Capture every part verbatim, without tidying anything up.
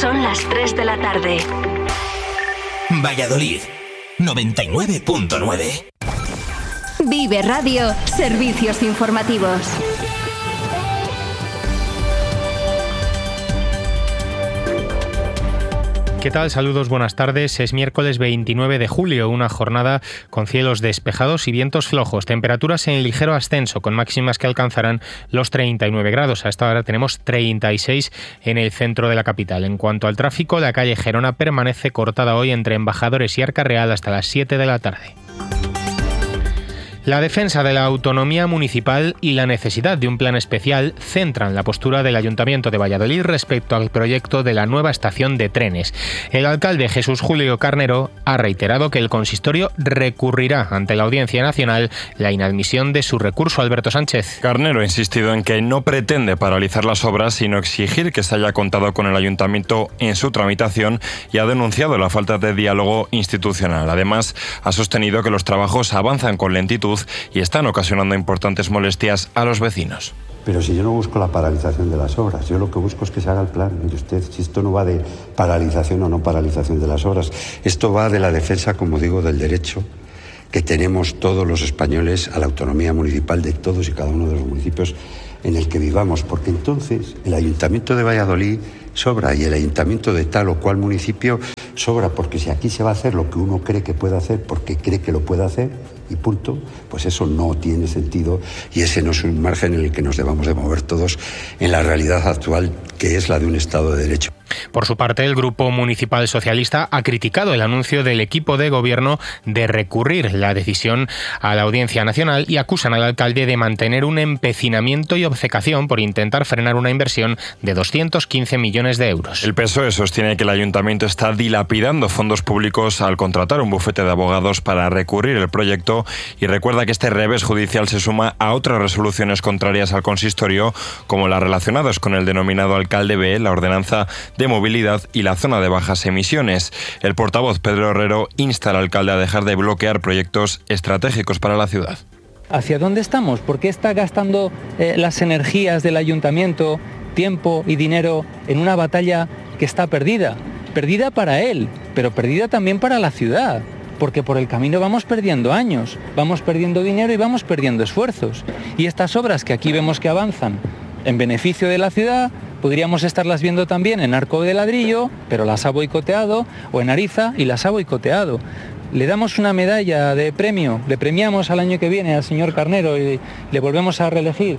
Son las tres de la tarde. Valladolid, noventa y nueve punto nueve. Vive Radio, servicios informativos. ¿Qué tal? Saludos, buenas tardes. Es miércoles veintinueve de julio, una jornada con cielos despejados y vientos flojos. Temperaturas en ligero ascenso, con máximas que alcanzarán los treinta y nueve grados. A esta hora tenemos treinta y seis en el centro de la capital. En cuanto al tráfico, la calle Gerona permanece cortada hoy entre Embajadores y Arca Real hasta las siete de la tarde. La defensa de la autonomía municipal y la necesidad de un plan especial centran la postura del Ayuntamiento de Valladolid respecto al proyecto de la nueva estación de trenes. El alcalde Jesús Julio Carnero ha reiterado que el consistorio recurrirá ante la Audiencia Nacional la inadmisión de su recurso. Alberto Sánchez. Carnero ha insistido en que no pretende paralizar las obras, sino exigir que se haya contado con el Ayuntamiento en su tramitación y ha denunciado la falta de diálogo institucional. Además, ha sostenido que los trabajos avanzan con lentitud y están ocasionando importantes molestias a los vecinos. Pero si yo no busco la paralización de las obras, yo lo que busco es que se haga el plan. Mire usted, si esto no va de paralización o no paralización de las obras, esto va de la defensa, como digo, del derecho que tenemos todos los españoles a la autonomía municipal de todos y cada uno de los municipios en el que vivamos, porque entonces el Ayuntamiento de Valladolid sobra y el Ayuntamiento de tal o cual municipio sobra, porque si aquí se va a hacer lo que uno cree que puede hacer porque cree que lo puede hacer y punto, pues eso no tiene sentido y ese no es un margen en el que nos debamos de mover todos en la realidad actual, que es la de un Estado de Derecho. Por su parte, el Grupo Municipal Socialista ha criticado el anuncio del equipo de gobierno de recurrir la decisión a la Audiencia Nacional y acusan al alcalde de mantener un empecinamiento y obcecación por intentar frenar una inversión de doscientos quince millones de euros. El P S O E sostiene que el Ayuntamiento está dilapidando fondos públicos al contratar un bufete de abogados para recurrir el proyecto y recuerda que este revés judicial se suma a otras resoluciones contrarias al consistorio, como las relacionadas con el denominado Alcalde B, la ordenanza de movilidad y la zona de bajas emisiones. El portavoz Pedro Herrero insta al alcalde a dejar de bloquear proyectos estratégicos para la ciudad. ¿Hacia dónde estamos? ¿Por qué está gastando eh, las energías del ayuntamiento, tiempo y dinero en una batalla que está perdida? Perdida para él, pero perdida también para la ciudad, porque por el camino vamos perdiendo años, vamos perdiendo dinero y vamos perdiendo esfuerzos. Y estas obras que aquí vemos que avanzan en beneficio de la ciudad, podríamos estarlas viendo también en Arco de Ladrillo, pero las ha boicoteado, o en Ariza y las ha boicoteado. Le damos una medalla de premio, le premiamos al año que viene al señor Carnero y le volvemos a reelegir.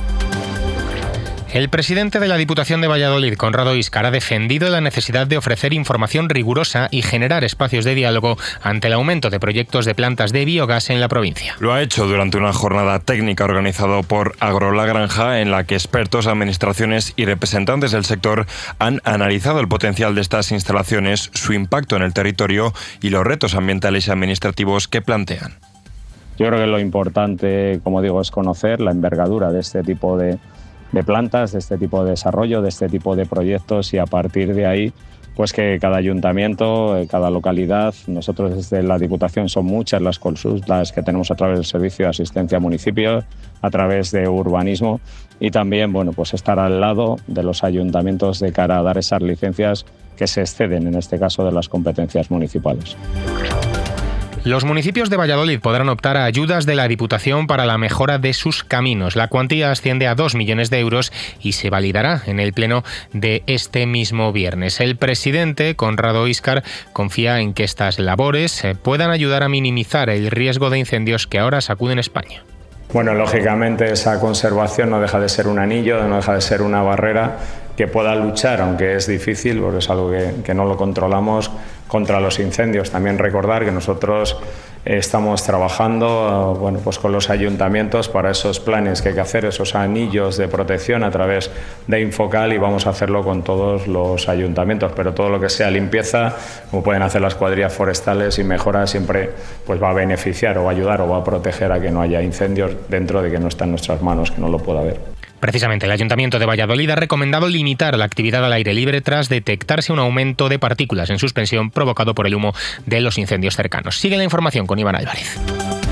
El presidente de la Diputación de Valladolid, Conrado Íscar, ha defendido la necesidad de ofrecer información rigurosa y generar espacios de diálogo ante el aumento de proyectos de plantas de biogás en la provincia. Lo ha hecho durante una jornada técnica organizada por Agro La Granja, en la que expertos, administraciones y representantes del sector han analizado el potencial de estas instalaciones, su impacto en el territorio y los retos ambientales y administrativos que plantean. Yo creo que lo importante, como digo, es conocer la envergadura de este tipo de de plantas, de este tipo de desarrollo, de este tipo de proyectos y a partir de ahí, pues que cada ayuntamiento, cada localidad, nosotros desde la Diputación son muchas las consultas que tenemos a través del Servicio de Asistencia a Municipios, a través de urbanismo y también, bueno, pues estar al lado de los ayuntamientos de cara a dar esas licencias que se exceden, en este caso, de las competencias municipales. Los municipios de Valladolid podrán optar a ayudas de la Diputación para la mejora de sus caminos. La cuantía asciende a dos millones de euros y se validará en el pleno de este mismo viernes. El presidente, Conrado Íscar, confía en que estas labores puedan ayudar a minimizar el riesgo de incendios que ahora sacuden España. Bueno, lógicamente esa conservación no deja de ser un anillo, no deja de ser una barrera que pueda luchar, aunque es difícil, porque es algo que, que no lo controlamos, contra los incendios. También recordar que nosotros estamos trabajando bueno, pues con los ayuntamientos para esos planes que hay que hacer, esos anillos de protección a través de Infocal y vamos a hacerlo con todos los ayuntamientos, pero todo lo que sea limpieza, como pueden hacer las cuadrillas forestales y mejoras, siempre pues va a beneficiar o va a ayudar o va a proteger a que no haya incendios dentro de que no está en nuestras manos, que no lo pueda haber. Precisamente, el Ayuntamiento de Valladolid ha recomendado limitar la actividad al aire libre tras detectarse un aumento de partículas en suspensión provocado por el humo de los incendios cercanos. Sigue la información con Iván Álvarez.